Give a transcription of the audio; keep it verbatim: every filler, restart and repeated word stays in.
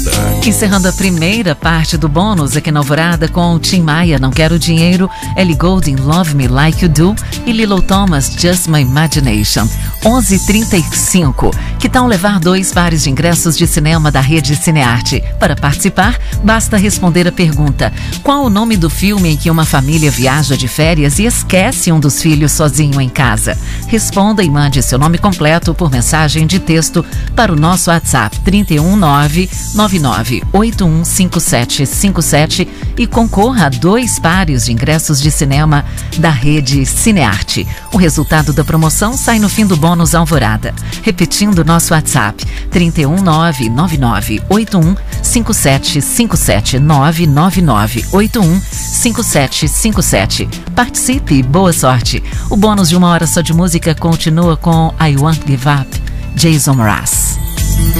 Encerrando a primeira parte do bônus aqui na Alvorada com Tim Maia, Não Quero Dinheiro, Ellie Goulding, Love Me Like You Do e Lilo Thomas, Just My Imagination. onze e trinta e cinco. Que tal levar dois pares de ingressos de cinema da Rede Cinearte? Para participar, basta responder a pergunta: qual o nome do filme em que uma família viaja de férias e esquece um dos filhos sozinho em casa? Responda e mande seu nome completo por mensagem de texto para o nosso WhatsApp trinta e um, nove nove nove oito um cinco sete cinco sete e concorra a dois pares de ingressos de cinema da Rede Cinearte. O resultado da promoção sai no fim do bônus Alvorada. Repetindo nosso WhatsApp, trinta e um, nove nove nove oito um cinco sete cinco sete, nove nove nove oito um cinco sete cinco sete. Participe e boa sorte. O bônus de uma hora só de música continua com I Won't Give Up, Jason Mraz.